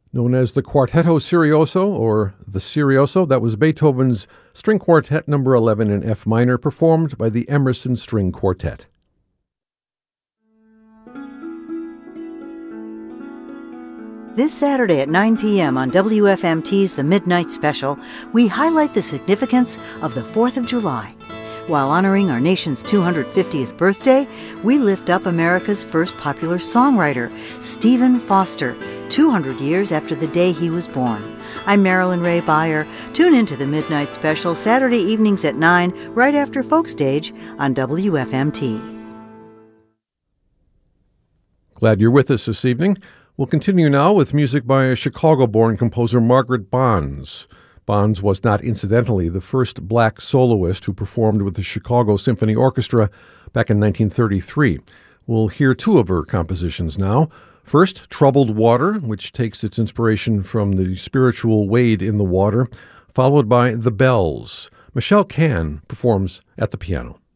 Known as the Quartetto Serioso, or the Serioso, that was Beethoven's String Quartet No. 11 in F minor, performed by the Emerson String Quartet. This Saturday at 9 p.m. on WFMT's The Midnight Special, we highlight the significance of the 4th of July. While honoring our nation's 250th birthday, we lift up America's first popular songwriter, Stephen Foster, 200 years after the day he was born. I'm Marilyn Ray Beyer. Tune into The Midnight Special Saturday evenings at 9, right after Folkstage on WFMT. Glad you're with us this evening. We'll continue now with music by a Chicago-born composer, Margaret Bonds. Bonds was not incidentally the first black soloist who performed with the Chicago Symphony Orchestra back in 1933. We'll hear two of her compositions now. First, Troubled Water, which takes its inspiration from the spiritual wade in the water, followed by The Bells. Michelle Cann performs at the piano.